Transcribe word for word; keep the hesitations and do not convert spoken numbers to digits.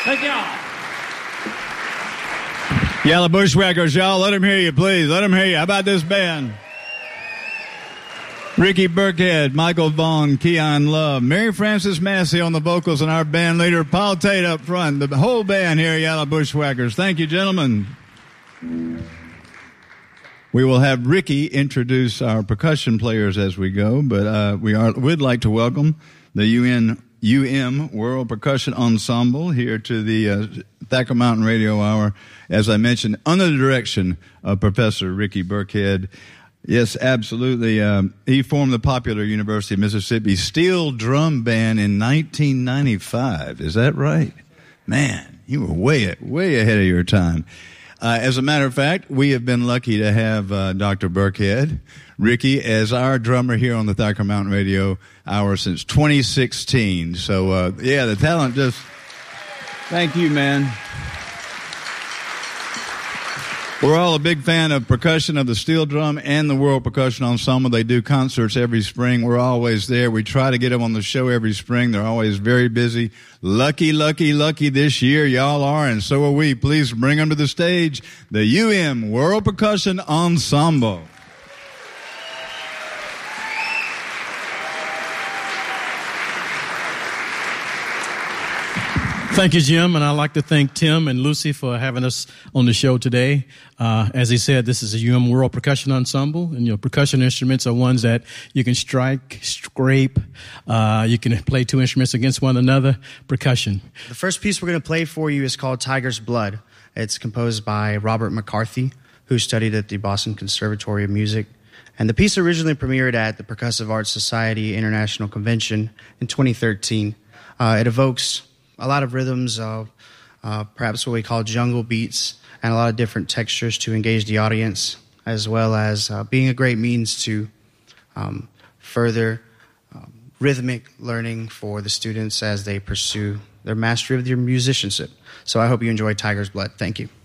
Thank y'all. Yellow Bushwhackers, y'all, let them hear you, please. Let them hear you. How about this band? Ricky Burkhead, Michael Vaughn, Keon Love, Mary Frances Massey on the vocals, and our band leader, Paul Tate, up front. The whole band here, Yellow Bushwhackers. Thank you, gentlemen. We will have Ricky introduce our percussion players as we go, but uh, we are would like to welcome the U N U M World Percussion Ensemble here to the uh, Thacker Mountain Radio Hour, as I mentioned, under the direction of Professor Ricky Burkhead. Yes, absolutely. Um, he formed the popular University of Mississippi Steel Drum Band in nineteen ninety-five. Is that right? Man, you were way, way ahead of your time. Uh, as a matter of fact, we have been lucky to have uh, Doctor Burkhead, Ricky, as our drummer here on the Thacker Mountain Radio Hour since twenty sixteen. So, uh, yeah, the talent just... Thank you, man. We're all a big fan of percussion, of the steel drum and the World Percussion Ensemble. They do concerts every spring. We're always there. We try to get them on the show every spring. They're always very busy. Lucky, lucky, lucky this year y'all are, and so are we. Please bring them to the stage, the U M World Percussion Ensemble. Thank you, Jim, and I'd like to thank Tim and Lucy for having us on the show today. Uh, as he said, this is a U M World Percussion Ensemble, and your percussion instruments are ones that you can strike, scrape, uh, you can play two instruments against one another, percussion. The first piece we're going to play for you is called Tiger's Blood. It's composed by Robert McCarthy, who studied at the Boston Conservatory of Music. And the piece originally premiered at the Percussive Arts Society International Convention in twenty thirteen. Uh, it evokes a lot of rhythms, uh, uh, perhaps what we call jungle beats, and a lot of different textures to engage the audience, as well as uh, being a great means to um, further um, rhythmic learning for the students as they pursue their mastery of their musicianship. So I hope you enjoy Tiger's Blood. Thank you.